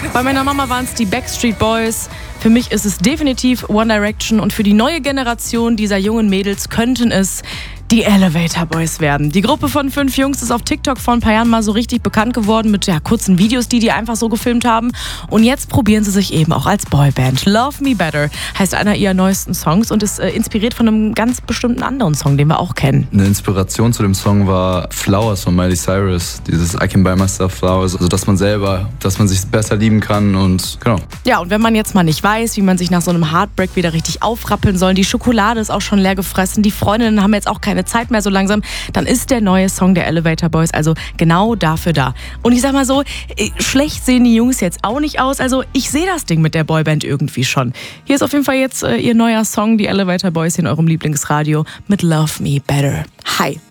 Bei meiner Mama waren es die Backstreet Boys. Für mich ist es definitiv One Direction und für die neue Generation dieser jungen Mädels könnten es die Elevator Boys werden. Die Gruppe von 5 Jungs ist auf TikTok vor ein paar Jahren mal so richtig bekannt geworden mit kurzen Videos, die einfach so gefilmt haben. Und jetzt probieren sie sich eben auch als Boyband. Love Me Better heißt einer ihrer neuesten Songs und ist inspiriert von einem ganz bestimmten anderen Song, den wir auch kennen. Eine Inspiration zu dem Song war Flowers von Miley Cyrus. Dieses I can buy myself flowers. Also dass man sich besser lieben kann und genau. Ja, und wenn man jetzt mal nicht weiß, wie man sich nach so einem Heartbreak wieder richtig aufrappeln soll, die Schokolade ist auch schon leer gefressen, die Freundinnen haben jetzt auch keine Zeit mehr so langsam, dann ist der neue Song der Elevator Boys also genau dafür da. Und ich sag mal so, schlecht sehen die Jungs jetzt auch nicht aus, also ich sehe das Ding mit der Boyband irgendwie schon. Hier ist auf jeden Fall jetzt ihr neuer Song, die Elevator Boys in eurem Lieblingsradio mit Love Me Better. Hi.